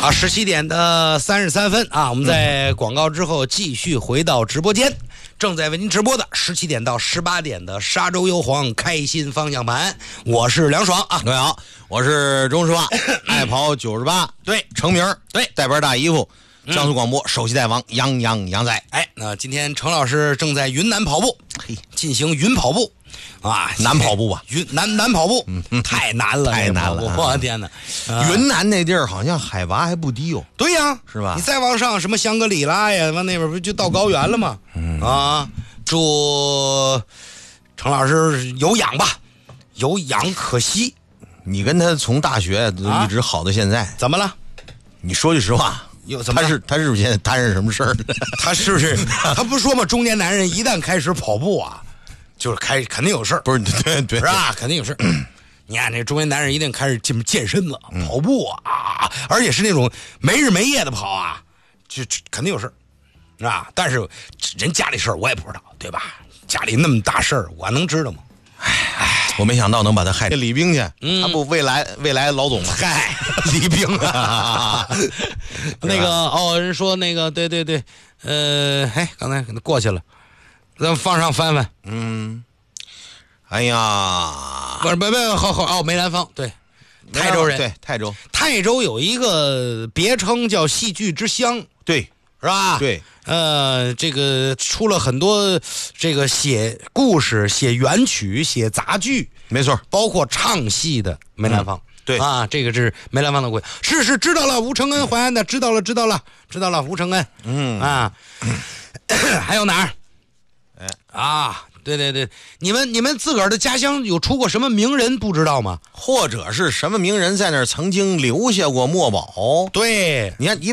好，17点的33分啊，我们在广告之后继续回到直播间，正在为您直播的17点到18点的沙洲优皇开心方向盘，我是梁爽啊。 各位好，我是钟实话，爱跑98， 对， 成名， 对， 带班大姨夫，江苏广播首席大王杨仔。 哎，那今天程老师正在云南跑步，进行云跑步。啊， 难跑步吧？ 难跑步，太难了， 太难了！ 我的天哪！ 云南那地儿好像海拔还不低哦。 对呀， 是吧？ 你再往上，什么香格里拉呀，往那边不就到高原了吗？啊，祝程老师有氧吧，有氧可惜。 你跟他从大学都一直好到现在， 怎么了？ 你说句实话。他是不是现在担任什么事儿？ 他是不是？他不是说嘛，中年男人一旦开始跑步啊。就是肯定有事儿， 不是对是吧？肯定有事儿。你看这中年男人一定开始健身了，跑步啊，而且是那种没日没夜的跑啊，就肯定有事儿，是吧？但是人家里事儿我也不知道，对吧？家里那么大事儿，我能知道吗？ 哎，我没想到能把他害李冰去，他不未来老总吗？ 嗨，李冰啊，那个哦，人说那个对，刚才过去了。咱们放上翻翻， 哎呀， 不，好哦，梅兰芳，对，泰州人， 对， 泰州有一个别称叫戏剧之乡， 对， 是吧？ 对， 这个出了很多这个写故事、写原曲、写杂剧， 没错， 包括唱戏的梅兰芳， 对啊，这个是梅兰芳的故事，是知道了，吴承恩淮安的，知道了，吴承恩，还有哪儿？啊，对，你们自个儿的家乡有出过什么名人不知道吗？ 或者是什么名人在那儿曾经留下过墨宝？ 对， 你看